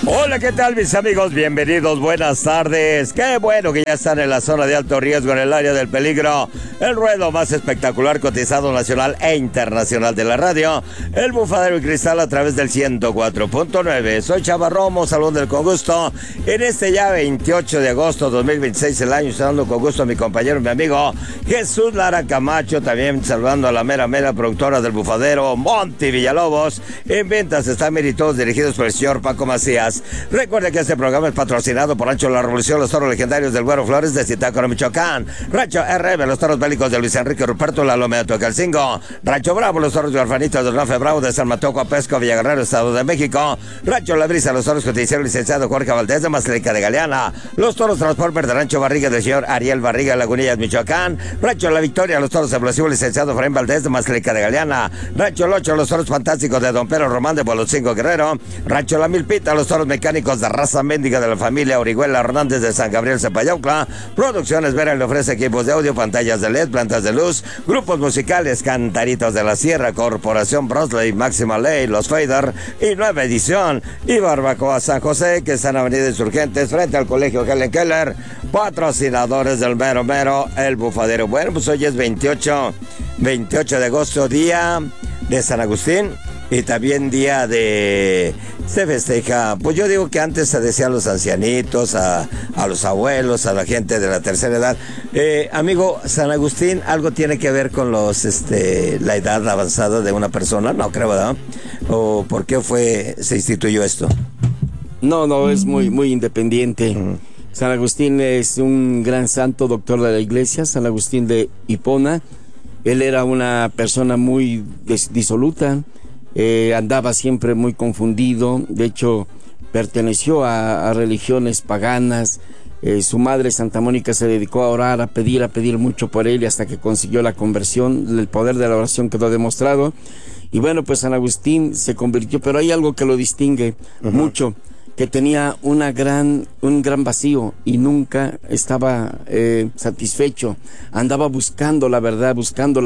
Hola, ¿qué tal mis amigos? Bienvenidos, buenas tardes. Qué bueno que ya están en la zona de alto riesgo, en el área del peligro. El ruedo más espectacular, cotizado nacional e internacional de la radio. El Bufadero y Cristal a través del 104.9. Soy Chava Romo, saludando con gusto. En este ya 28 de agosto 2026 el año, saludando con gusto a mi compañero, mi amigo Jesús Lara Camacho. También saludando a la mera productora del Bufadero, Monty Villalobos. En ventas están todos dirigidos por el señor Paco Macías. Recuerde que este programa es patrocinado por Rancho La Revolución, los toros legendarios del Güero Flores de Zitácuaro, Michoacán. Rancho RM, los toros bélicos de Luis Enrique Ruperto, La Lomea Tocalcingo. Rancho Bravo, los toros de Orfanitos de Rafe Bravo de San Mateo Pesco, Villaguerrero, Estado de México. Rancho La Brisa, los toros cotizero licenciado Jorge Valdés de Mazatleca de Galeana. Los toros Transformer de Rancho Barriga del señor Ariel Barriga, Lagunillas, Michoacán. Rancho La Victoria, los toros explosivos licenciado Efraín Valdés de Mazatleca de Galeana. Rancho Locho, los toros fantásticos de Don Pedro Román de Bolotzingo Guerrero. Rancho La Milpita, los toros mecánicos de raza mendiga de la familia Orihuela Hernández de San Gabriel Zapayaucla. Producciones Vera le ofrece equipos de audio, pantallas de LED, plantas de luz, grupos musicales, Cantaritos de la Sierra, Corporación Brosley, Máxima Ley, Los Fader y Nueva Edición. Y Barbacoa San José, que está en Avenida Insurgentes frente al Colegio Helen Keller. Patrocinadores del mero, el Bufadero. Bueno, pues hoy es 28 de agosto, día de San Agustín. Y también día se festeja, pues yo digo que antes se decía a los ancianitos, a los abuelos, a la gente de la tercera edad. Amigo, San Agustín, ¿algo tiene que ver con la edad avanzada de una persona? No creo, ¿verdad? ¿O por qué se instituyó esto? No, es muy independiente. San Agustín es un gran santo, doctor de la iglesia, San Agustín de Hipona. Él era una persona muy disoluta. Andaba siempre muy confundido. De hecho, perteneció a religiones paganas. Su madre Santa Mónica se dedicó a orar, a pedir mucho por él, y hasta que consiguió la conversión. El poder de la oración quedó demostrado. Y bueno, pues San Agustín se convirtió, pero hay algo que lo distingue mucho, que tenía un gran vacío y nunca estaba satisfecho. Andaba buscando la verdad,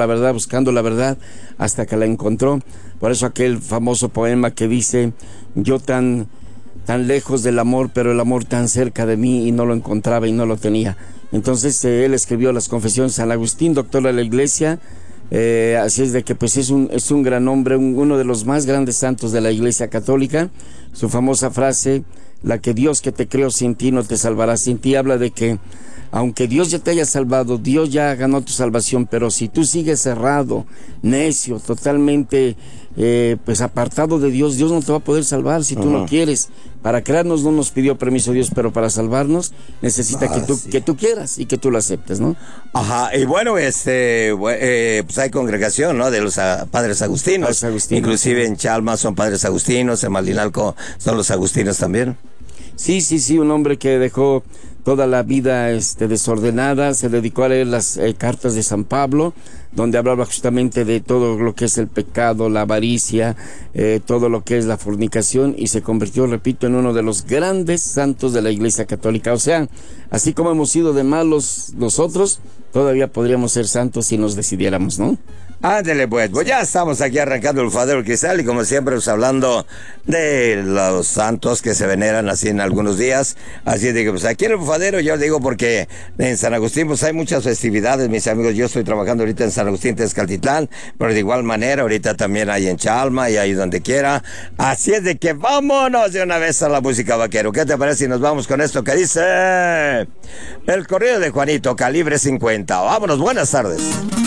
hasta que la encontró. Por eso aquel famoso poema que dice: yo tan lejos del amor, pero el amor tan cerca de mí, y no lo encontraba y no lo tenía. Entonces él escribió las Confesiones. San Agustín, doctor de la iglesia. Así es de que pues es un gran hombre, uno de los más grandes santos de la Iglesia Católica. Su famosa frase: la que Dios que te creó sin ti no te salvará. Sin ti habla de que aunque Dios ya te haya salvado, Dios ya ganó tu salvación, pero si tú sigues cerrado, necio, totalmente pues apartado de Dios, Dios no te va a poder salvar si tú no quieres. Para crearnos no nos pidió permiso Dios, pero para salvarnos necesita que tú quieras y que tú lo aceptes, ¿no? Ajá, y bueno, pues hay congregación, ¿no? De los padres agustinos. Inclusive en Chalma son padres agustinos, en Malinalco son los agustinos también. Sí, un hombre que dejó toda la vida desordenada, se dedicó a leer las cartas de San Pablo, donde hablaba justamente de todo lo que es el pecado, la avaricia, todo lo que es la fornicación, y se convirtió, repito, en uno de los grandes santos de la Iglesia Católica. O sea, así como hemos sido de malos nosotros, todavía podríamos ser santos si nos decidiéramos, ¿no? Ándele pues, ya estamos aquí arrancando el Bufadero Cristal, y como siempre pues hablando de los santos que se veneran así en algunos días. Así de que pues aquí en el Bufadero, yo digo, porque en San Agustín pues hay muchas festividades, mis amigos. Yo estoy trabajando ahorita en San Agustín Tezcaltitlán, pero de igual manera ahorita también hay en Chalma y hay donde quiera. Así es de que vámonos de una vez a la música, vaquero. ¿Qué te parece si nos vamos con esto que dice el corrido de Juanito, calibre 50? Vámonos, buenas tardes.